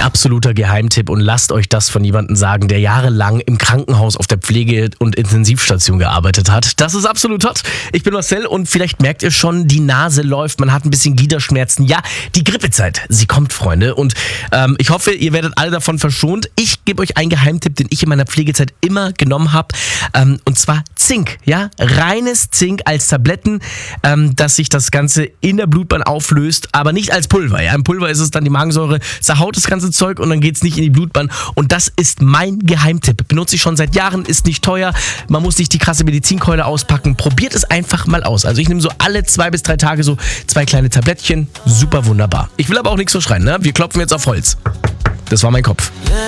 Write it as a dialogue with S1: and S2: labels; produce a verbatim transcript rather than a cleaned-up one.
S1: absoluter Geheimtipp und lasst euch das von jemandem sagen, der jahrelang im Krankenhaus auf der Pflege- und Intensivstation gearbeitet hat. Das ist absolut hot. Ich bin Marcel und vielleicht merkt ihr schon, die Nase läuft, man hat ein bisschen Gliederschmerzen. Ja, die Grippezeit, sie kommt, Freunde. Und ähm, ich hoffe, ihr werdet alle davon verschont. Ich gebe euch einen Geheimtipp, den ich in meiner Pflegezeit immer genommen habe. Ähm, und zwar Zink. Ja, reines Zink als Tabletten, ähm, dass sich das Ganze in der Blutbahn auflöst, aber nicht als Pulver. Ja, im Pulver ist es dann die Magensäure, zerhaut das ganze Zeug und dann geht es nicht in die Blutbahn. Und das ist mein Geheimtipp. Benutze ich schon seit Jahren, ist nicht teuer. Man muss nicht die krasse Medizinkeule auspacken. Probiert es einfach mal aus. Also ich nehme so alle zwei bis drei Tage so zwei kleine Tablettchen. Super wunderbar. Ich will aber auch nichts so schreien, ne? Wir klopfen jetzt auf Holz. Das war mein Kopf.